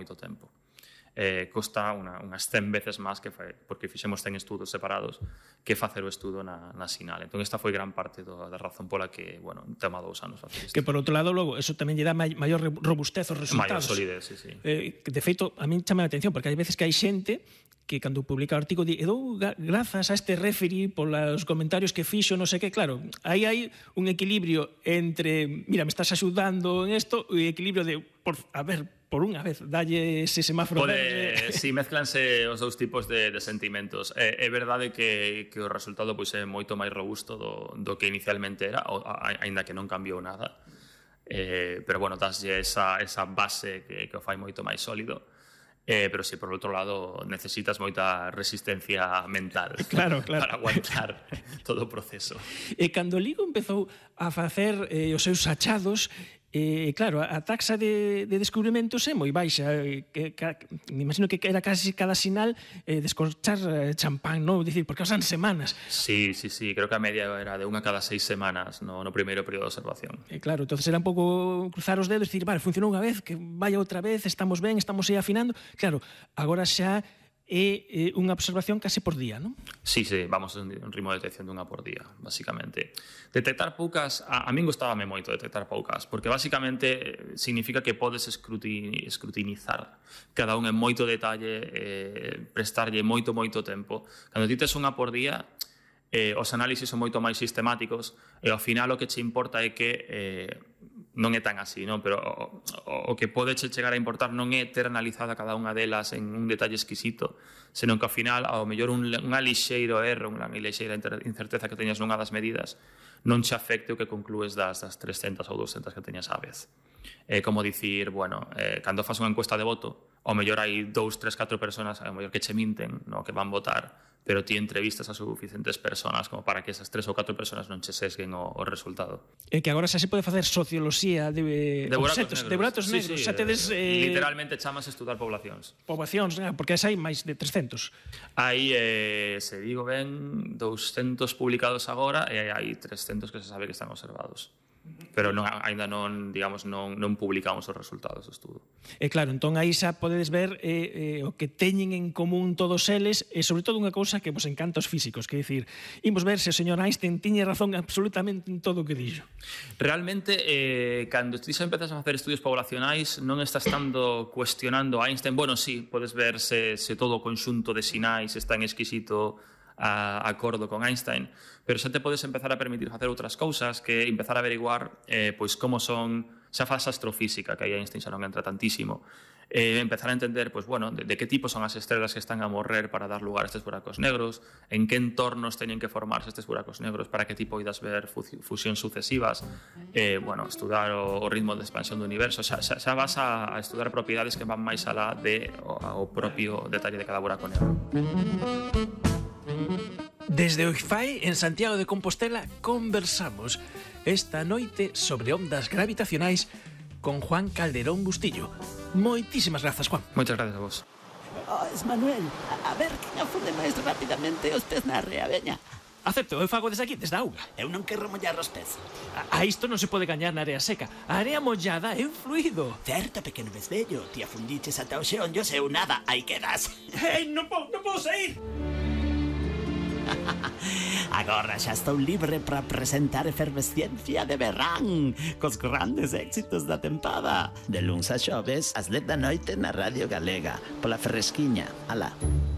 moito tempo. Costa unhas 100 veces máis porque fixemos 100 estudos separados que facer o estudo na Sinal. Entón esta foi gran parte da razón pola que, bueno, tema 2 anos facer isto. Que por outro lado, logo, eso tamén lle dá maior robustez aos resultados. Maior solidez, sí. De feito, a min chama a atención, porque hai veces que hai xente que cando publica o artigo di, dou grazas a este referee polos comentarios que fixo, non sei que, claro, aí hai un equilibrio entre, mira, me estás axudando en isto, e equilibrio de, por unha vez, dalle ese semáforo verde. Si, mezclanse os dous tipos de sentimentos. É verdade que o resultado pois é moito máis robusto do que inicialmente era, aínda que non cambiou nada. Pero, bueno, daslle esa base que o fai moito máis sólido. Pero si, por outro lado, necesitas moita resistencia mental claro. para aguantar todo o proceso. E cando Ligo empezou a facer os seus achados, claro, a taxa de descubrimentos é moi baixa. Me imagino que era casi cada sinal descorchar champán, non? Dicir, porque pasan semanas. Sí, creo que a media era de 1 cada 6 semanas no primeiro período de observación. Claro, entonces era un pouco cruzar os dedos e dicir, vale, funcionou unha vez, que vaya outra vez, estamos ben, estamos aí afinando. Claro, agora xa é unha observación case por día, non? Sí, vamos en un ritmo de detección dunha por día, basicamente. Detectar poucas, a min gustábame moito detectar poucas, porque basicamente significa que podes escrutinizar cada un en moito detalle, prestarlle moito tempo. Cando ti tes unha por día, os análisis son moito máis sistemáticos e ao final o que che importa é que non é tan así, non? Pero o que pode chegar a importar non é ter analizada cada unha delas en un detalle exquisito, senón que ao final, ao mellor unha lixeiro erro, unha lixeira incerteza que teñas nunha das medidas non che afecte o que conclúes das 300 ou 200 que teñas á vez. É como dicir, bueno, cando fas unha encuesta de voto, ao mellor hai 2, 3, 4 personas ao mellor que che minten, no, que van votar, pero ti entrevistas a suficientes personas como para que esas 3 ou 4 personas non che sesguen o resultado. É que agora xa se pode facer socioloxía de buratos negros. Sí, xa tedes, literalmente chamas estudar poblacións. Poboacións, porque hai máis de 300. Hai, se digo ben, 200 publicados agora e hai 300 que se sabe que están observados. Pero ainda non publicamos os resultados do estudo. E claro, entón aí xa podedes ver o que teñen en común todos eles, e sobre todo unha cousa que vos encanta os físicos, que é dicir, imos ver se o señor Einstein tiña razón absolutamente en todo o que dixo. Realmente, cando ti xa empezas a facer estudios poblacionais, non estás tanto cuestionando a Einstein. Bueno, sí, podes ver se todo o conxunto de sinais está en exquisito acordo con Einstein, pero xa te podes empezar a permitir facer outras cousas, que empezar a averiguar pois como son, xa faz astrofísica, que aí Einstein xa non entra tantísimo, empezar a entender pois, bueno, de que tipo son as estrelas que están a morrer para dar lugar a estes buracos negros, en que entornos teñen que formarse estes buracos negros, para que ti poidas ver fusións sucesivas, bueno, estudar o ritmo de expansión do universo. Xa vas a estudar propiedades que van máis alá do propio detalle de cada buraco negro. Desde o IFAE, en Santiago de Compostela, conversamos esta noite sobre ondas gravitacionais con Juan Calderón Bustillo. Moitísimas grazas, Juan. Moitas grazas a vos. Manuel, a ver quen afunde máis rapidamente os pés na rea, veña. Acepto, eu fago desde aquí, desde a auga. Eu non quero mollar os pés. A isto non se pode gañar na area seca. A area mollada é un fluido. Certo, pequeno bezbello, ti afundiches ata o xeonllos e eu nada, aí quedas. Non podo sair. Agora xa estou libre para presentar Efervesciencia de Verán cos grandes éxitos da tempada. De luns a xoves, ás 10 da noite na Radio Galega, pola Ferresquiña. Alá.